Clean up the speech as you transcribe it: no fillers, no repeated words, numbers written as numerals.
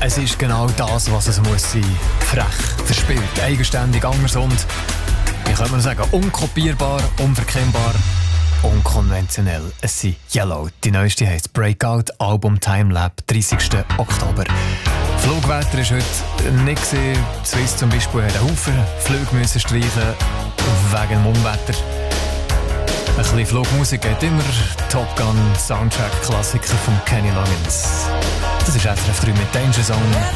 Es ist genau das, was es muss sein. Frech, verspielt, eigenständig, anders und, wie kann man sagen, unkopierbar, unverkennbar, unkonventionell. Es sind Yellow. Die neueste heisst Breakout, Album Timelab, 30. Oktober. Flugwetter war heute nicht gewesen. Swiss zum Beispiel hat einen Haufen Flüge müssen streichen wegen dem Unwetter. Ein bisschen Flugmusik geht immer. Top Gun Soundtrack Klassiker von Kenny Loggins. Das ist SRF 3 mit Danger Zone.